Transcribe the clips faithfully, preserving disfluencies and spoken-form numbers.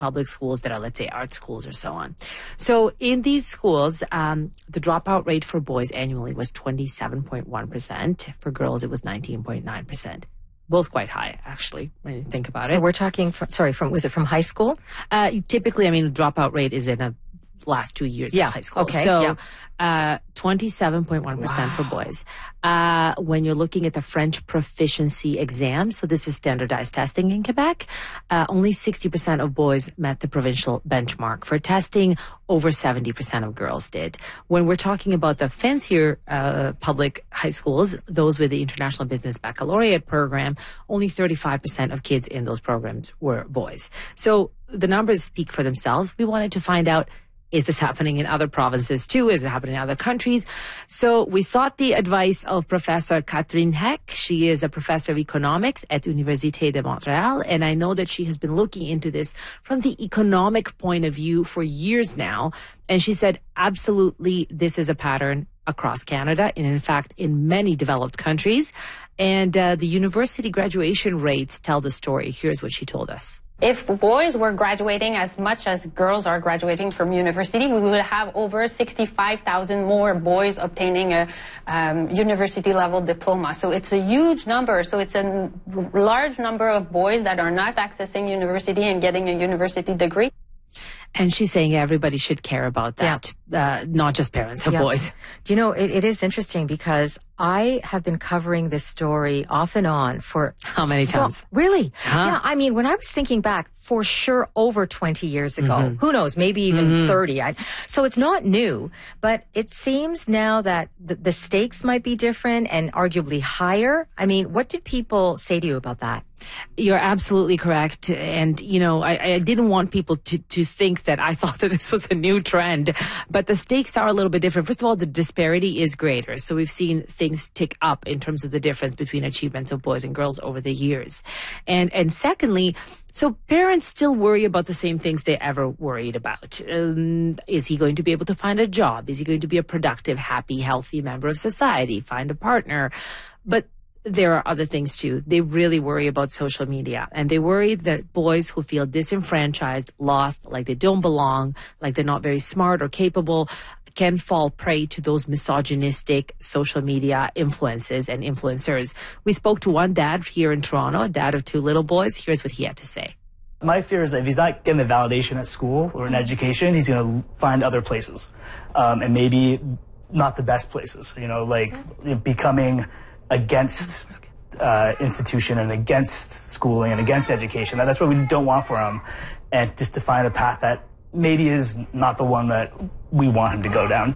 public schools that are, let's say, art schools or so on. So in these schools, um, the dropout rate for boys annually was twenty-seven point one percent. For girls, it was nineteen point nine percent. Both quite high, actually, when you think about so it. So we're talking, from, sorry, from was it from high school? Uh, typically, I mean, the dropout rate is in a last two years yeah. of high school. Okay. So yeah. uh, twenty-seven point one percent wow. for boys. Uh, when you're looking at the French proficiency exam, so this is standardized testing in Quebec, uh, only sixty percent of boys met the provincial benchmark. For testing, over seventy percent of girls did. When we're talking about the fancier uh, public high schools, those with the International Business Baccalaureate program, only thirty-five percent of kids in those programs were boys. So the numbers speak for themselves. We wanted to find out, is this happening in other provinces too? Is it happening in other countries? So we sought the advice of Professor Catherine Heck. She is a professor of economics at Université de Montréal, and I know that she has been looking into this from the economic point of view for years now. And she said, absolutely, this is a pattern across Canada, and in fact, in many developed countries. And uh, the university graduation rates tell the story. Here's what she told us. If boys were graduating as much as girls are graduating from university, we would have over sixty-five thousand more boys obtaining a um, university-level diploma. So it's a huge number. So it's a large number of boys that are not accessing university and getting a university degree. And she's saying everybody should care about that, yeah. uh, not just parents of yeah. boys. You know, it, it is interesting because I have been covering this story off and on for... How many so, times? Really? Huh? Yeah, I mean, when I was thinking back, for sure over twenty years ago. Mm-hmm. Who knows, maybe even mm-hmm. thirty. I, so it's not new, but it seems now that the, the stakes might be different and arguably higher. I mean, what did people say to you about that? You're absolutely correct. And, you know, I, I didn't want people to, to think that I thought that this was a new trend, but the stakes are a little bit different. First of all, the disparity is greater. So we've seen things tick up in terms of the difference between achievements of boys and girls over the years. And, and secondly, so parents still worry about the same things they ever worried about. Um, is he going to be able to find a job? Is he going to be a productive, happy, healthy member of society? Find a partner? But there are other things too. They really worry about social media, and they worry that boys who feel disenfranchised, lost, like they don't belong, like they're not very smart or capable, can fall prey to those misogynistic social media influences and influencers. We spoke to one dad here in Toronto, a dad of two little boys. Here's what he had to say. My fear is that if he's not getting the validation at school or in education, he's going to find other places, um, and maybe not the best places, you know, like becoming against uh, institution and against schooling and against education. That's what we don't want for him, and just to find a path that maybe is not the one that we want him to go down.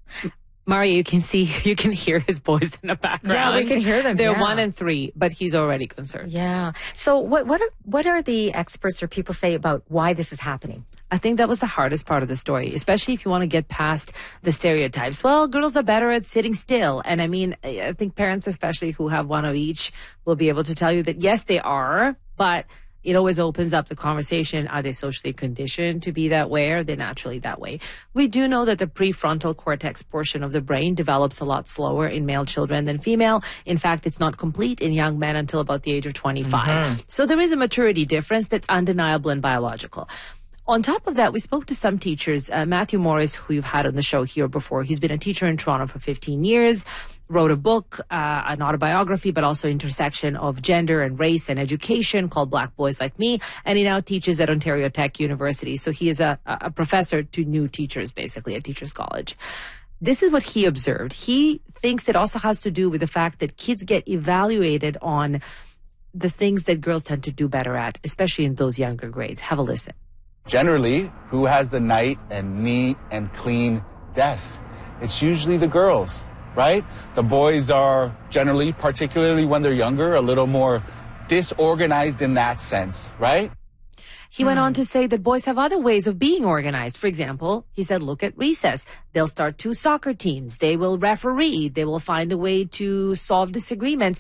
Mario, you can see, you can hear his boys in the background. Yeah, we can hear them. They're yeah. one and three, but he's already concerned. Yeah. So what, what are, what are the experts or people say about why this is happening? I think that was the hardest part of the story, especially if you want to get past the stereotypes. Well, girls are better at sitting still. And I mean, I think parents, especially who have one of each, will be able to tell you that yes, they are, but it always opens up the conversation. Are they socially conditioned to be that way? Or are they naturally that way? We do know that the prefrontal cortex portion of the brain develops a lot slower in male children than female. In fact, it's not complete in young men until about the age of twenty-five. Mm-hmm. So there is a maturity difference that's undeniable and biological. On top of that, we spoke to some teachers. Uh, Matthew Morris, who you've had on the show here before, he's been a teacher in Toronto for fifteen years, wrote a book, uh, an autobiography, but also intersection of gender and race and education called Black Boys Like Me. And he now teaches at Ontario Tech University. So he is a, a professor to new teachers, basically, at Teachers College. This is what he observed. He thinks it also has to do with the fact that kids get evaluated on the things that girls tend to do better at, especially in those younger grades. Have a listen. Generally, who has the nice and neat and clean desk? It's usually the girls, right? The boys are generally, particularly when they're younger, a little more disorganized in that sense, right? He went on to say that boys have other ways of being organized. For example, he said, look at recess. They'll start two soccer teams. They will referee. They will find a way to solve disagreements.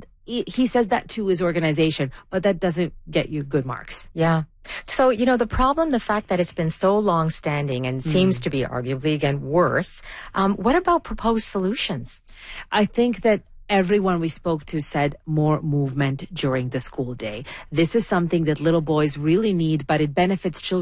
He says that too is organization, but that doesn't get you good marks. Yeah. So, you know, the problem, the fact that it's been so long standing and seems mm. to be arguably, again, worse. Um, what about proposed solutions? I think that everyone we spoke to said more movement during the school day. This is something that little boys really need, but it benefits children.